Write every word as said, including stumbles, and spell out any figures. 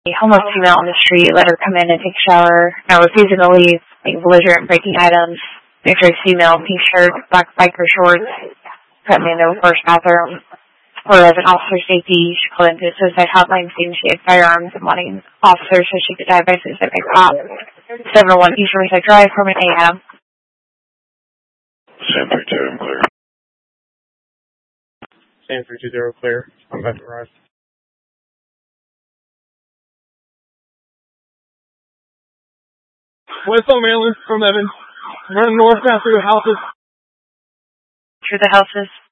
A homeless female on the street let her come in and take a shower. Now refusing to leave, making belligerent, breaking items. Mixed female, pink shirt, black biker shorts. Cut me into the first bathroom. For as an officer safety, she called into a suicide hotline saying she had firearms and wanting officers so she could die by suicide by cop. seven oh one East Riverside Drive, Permit A M. San three two zero clear. San three two zero clear. I'm about to arrive. West on Maryland from Evan. Running north now through the houses. Through the houses.